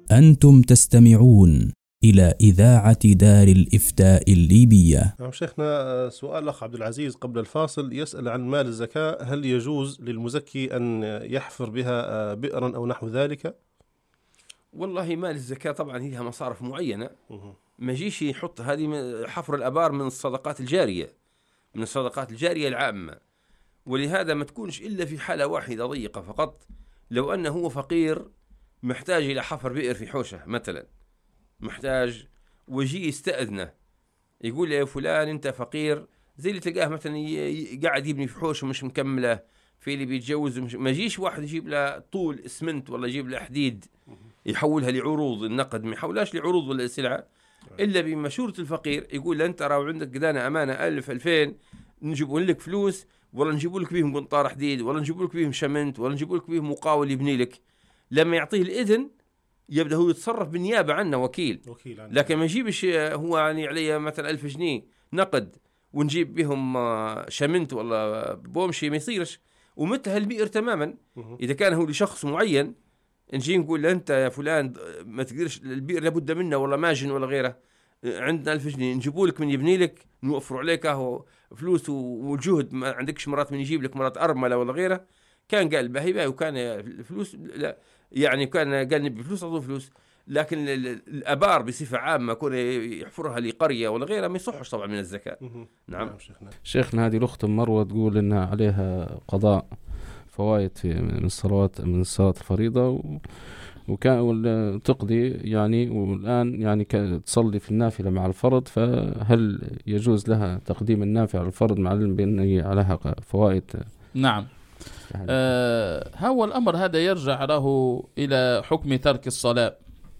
أنتم تستمعون إلى إذاعة دار الإفتاء الليبية. نعم شيخنا، سؤال الأخ عبد العزيز قبل الفاصل يسأل عن مال الزكاة، هل يجوز للمزكي أن يحفر بها بئرا أو نحو ذلك؟ والله مال الزكاة طبعا هي مصارف معينة، ما يجيش يحط هذه حفر الآبار من الصدقات الجارية، من الصدقات الجارية العامة، ولهذا ما تكونش إلا في حالة واحدة ضيقة فقط، لو أنه هو فقير محتاج إلى حفر بئر في حوشة مثلا، محتاج ويجي يستأذنه يقول يا فلان أنت فقير، زي اللي تلقاه مثلا قاعد يبني في حوشه مش مكملة، في اللي بيتجوز ما يجيش واحد يجيب له طول اسمنت ولا يجيب له حديد يحولها لعروض النقد، ما يحولهاش لعروض ولا سلعة إلا بمشورة الفقير، يقول أنت راو عندك قدانا أمانة 1000 2000 نجيبوا لك فلوس، ولا نجيبوا لك بيهم قنطار حديد، ولا نجيبوا لك بيهم شمنت، ولا نجيبوا لك بيهم مقاول يبني لك. لما يعطيه الإذن يبدأ هو يتصرف بالنيابة عنه وكيل عنه. لكن ما يجيبش هو يعني عليه مثلا 1000 جنيه نقد ونجيب بهم شمنت ولا بومشي، ما يصيرش. ومثل هالبئر تماما إذا كان هو لشخص معين، نجي نقول أنت يا فلان ما تقدرش البئر لابد منه ولا ماجن ولا غيره، عندنا 1000 جنيه نجيبوا لك من يبني لك، نوفروا عليك اهو فلوس والجهد، ما عندكش مرات من يجيب لك مرات أرملة ولا غيره. كان قال باهي وكان الفلوس لا يعني كان قال نبي فلوس أعطوه فلوس، لكن الآبار بصفة عامة كون يحفرها لقرية ولا غيرها ما يصحش طبعا من الزكاة. نعم شيخنا هذه الأخت مروة تقول إنها عليها قضاء فوائد من الصلاة الفريضة وكان تقضي يعني، والآن يعني تصلي في النافلة مع الفرض، فهل يجوز لها تقديم النافلة على الفرض مع العلم بأن عليها فوائد؟ نعم. هو الأمر هذا يرجع له إلى حكم ترك الصلاة،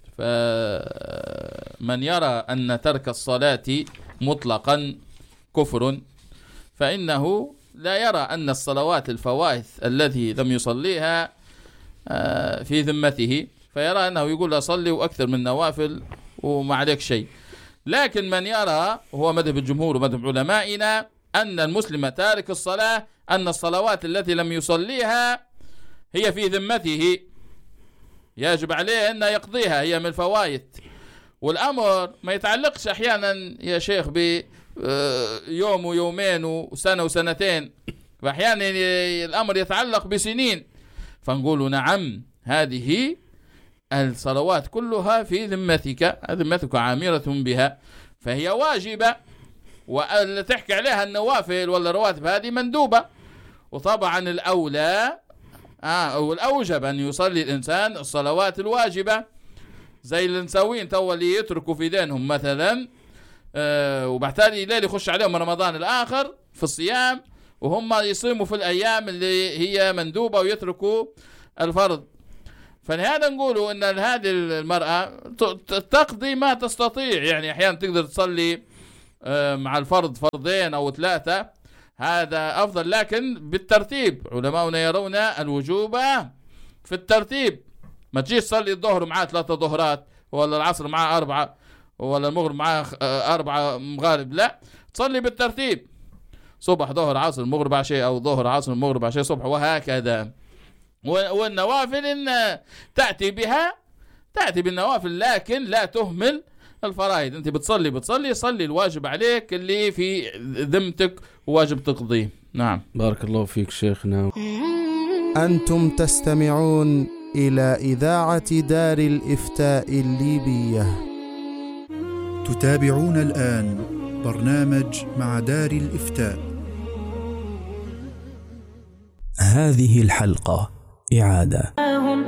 فمن يرى أن ترك الصلاة مطلقا كفر فإنه لا يرى أن الصلوات الفوائد التي لم يصليها في ذمته، فيرى أنه يقول أصلي وأكثر من نوافل وما عليك شيء. لكن من يرى، هو مذهب الجمهور ومذهب علمائنا، أن المسلم تارك الصلاة أن الصلوات التي لم يصليها هي في ذمته، يجب عليه أن يقضيها، هي من الفوائد. والأمر ما يتعلقش أحيانا يا شيخ بيوم ويومين وسنة وسنتين، وأحيانا الأمر يتعلق بسنين، فنقول نعم هذه الصلوات كلها في ذمتك عامرة بها، فهي واجبة، واللي تحكي عليها النوافل ولا رواتب هذه مندوبة. وطبعا الأولى والأوجب أن يصلي الإنسان الصلوات الواجبة، زي اللي نسوين تو اللي يتركوا في دينهم مثلا وبعتالي ليل يخش عليهم رمضان الآخر في الصيام، وهم يصيموا في الأيام اللي هي مندوبة ويتركوا الفرض. فلهذا نقولوا أن هذه المرأة تقضي ما تستطيع، يعني أحيانا تقدر تصلي مع الفرض فرضين أو 3، هذا أفضل، لكن بالترتيب. علماؤنا يرون الوجوب في الترتيب، ما تجيش تصلي الظهر معاه 3 ظهرات، ولا العصر معاه 4، ولا المغرب معاه 4 مغارب، لا، تصلي بالترتيب، صبح ظهر عصر مغرب عشاء، أو ظهر عصر مغرب عشاء صبح، وهكذا. والنوافل إن تأتي بالنوافل، لكن لا تهمل الفرائض. أنت بتصلي صلي الواجب عليك اللي في ذمتك وواجب تقضيه. نعم. بارك الله فيك شيخنا. أنتم تستمعون إلى إذاعة دار الإفتاء الليبية. تتابعون الآن برنامج مع دار الإفتاء. هذه الحلقة إعادة.